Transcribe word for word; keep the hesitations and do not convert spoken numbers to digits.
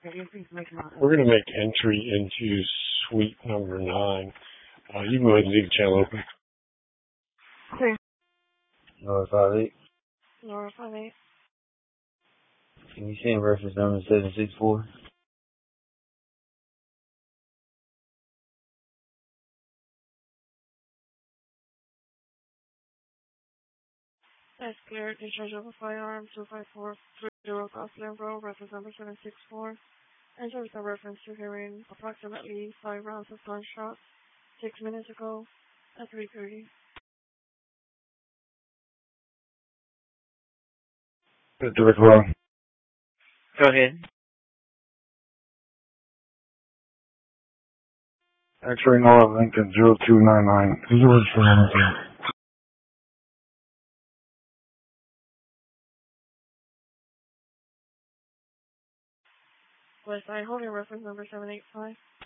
We're going to make entry into suite number nine. Uh, you can go ahead and leave the channel open. Okay. Nora five eight. Nora five eight. Can you send reference number seven six four? That's cleared. Discharge of a firearm, two five four three zero Gosling Road, reference number seven six four. And there was a reference to hearing approximately five rounds of gunshots six minutes ago at three thirty. Direct line. Go ahead. X-ray Nora Lincoln zero two nine nine. Who's the for anything? West Side holding reference number seven eight five.